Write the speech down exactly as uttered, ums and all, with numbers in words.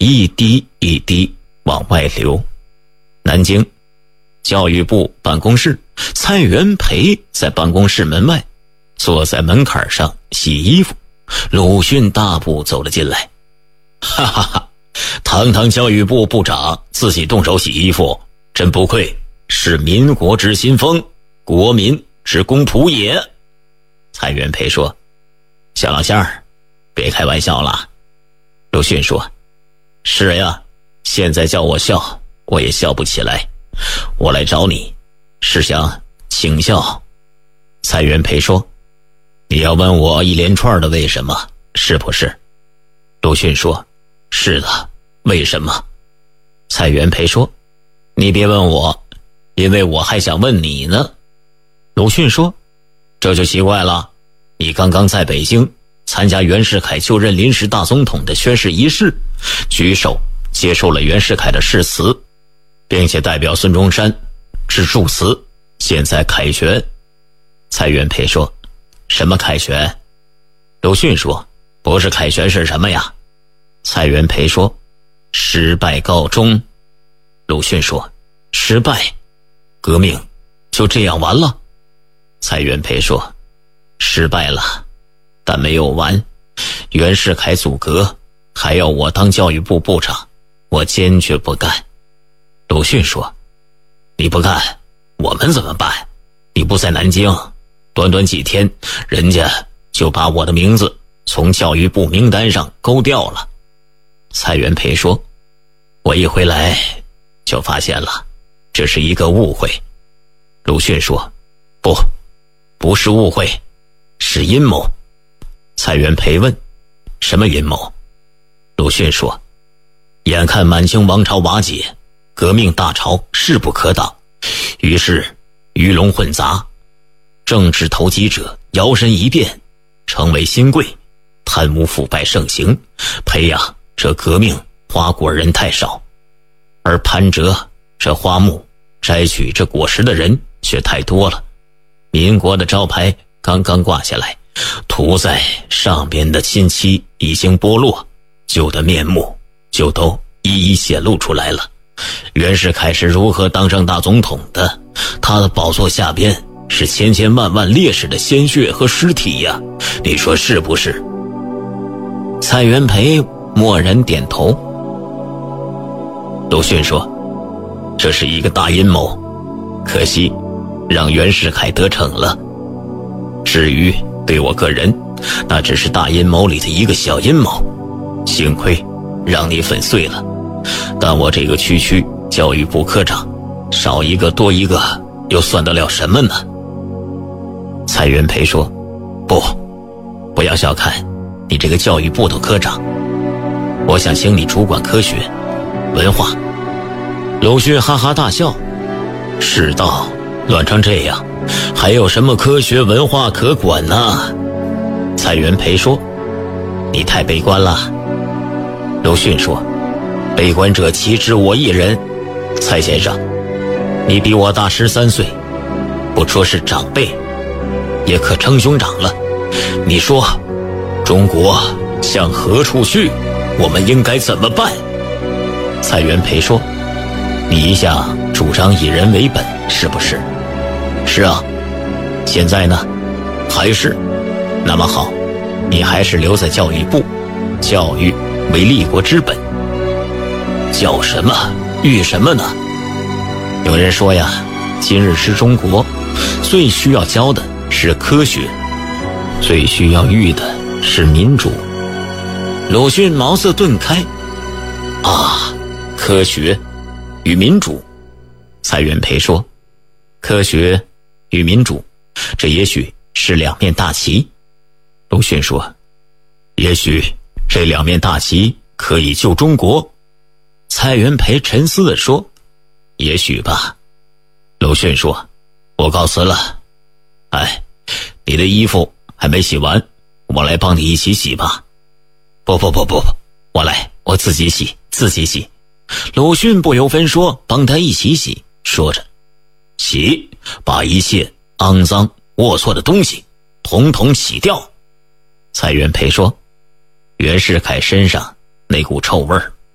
一滴一滴往外流。南京教育部办公室，蔡元培在办公室门外坐在门槛上洗衣服，鲁迅大步走了进来。哈哈哈，堂堂教育部部长自己动手洗衣服，真不愧是民国之新风，国民之公仆也。蔡元培说：小老乡儿，别开玩笑了。鲁迅说：是呀，现在叫我笑我也笑不起来，我来找你是想请教。蔡元培说：你要问我一连串的为什么，是不是？鲁迅说：是的，为什么？蔡元培说：你别问我，因为我还想问你呢。鲁迅说：这就奇怪了，你刚刚在北京参加袁世凯就任临时大总统的宣誓仪式，举手接受了袁世凯的誓词，并且代表孙中山致祝词，现在凯旋。蔡元培说：什么凯旋？鲁迅说：不是凯旋是什么呀？蔡元培说：失败告终。鲁迅说：失败？革命就这样完了？蔡元培说：失败了，但没有完。袁世凯阻隔，还要我当教育部部长，我坚决不干。鲁迅说：你不干，我们怎么办？你不在南京，短短几天，人家就把我的名字从教育部名单上勾掉了。蔡元培说：我一回来就发现了，这是一个误会。鲁迅说：不，不是误会，是阴谋。蔡元培问：什么阴谋？鲁迅说：眼看满清王朝瓦解，革命大潮势不可挡，于是鱼龙混杂，政治投机者摇身一变，成为新贵，贪污腐败盛行，培养这革命花果人太少，而攀折这花木摘取这果实的人却太多了。民国的招牌刚刚挂下来，涂在上边的漆漆已经剥落，旧的面目就都一一显露出来了。袁世凯是如何当上大总统的？他的宝座下边是千千万万烈士的鲜血和尸体呀，你说是不是？蔡元培默然点头。鲁迅说：这是一个大阴谋，可惜让袁世凯得逞了。至于对我个人，那只是大阴谋里的一个小阴谋，幸亏让你粉碎了，但我这个区区教育部科长，少一个多一个又算得了什么呢？蔡元培说：不，不要小看你这个教育部的科长，我想请你主管科学文化。鲁迅哈哈大笑：世道乱成这样，还有什么科学文化可管呢？蔡元培说：你太悲观了。鲁迅说：悲观者岂止我一人？蔡先生，你比我大十三岁，不说是长辈，也可称兄长了。你说中国向何处去？我们应该怎么办？蔡元培说：你一向主张以人为本，是不是？是啊。现在呢？还是。那么好，你还是留在教育部，教育为立国之本。教什么育什么呢？有人说呀，今日之中国最需要教的是科学，最需要育的是民主。鲁迅茅塞顿开，啊，科学与民主。蔡元培说：科学与民主，这也许是两面大旗。鲁迅说：也许这两面大旗可以救中国。蔡元培沉思地说：也许吧。鲁迅说：我告辞了。哎，你的衣服还没洗完，我来帮你一起洗吧。不不不不，我来，我自己洗，自己洗。鲁迅不由分说帮他一起洗，说着：洗，把一切肮脏龌龊的东西统统洗掉。蔡元培说：袁世凯身上那股臭味儿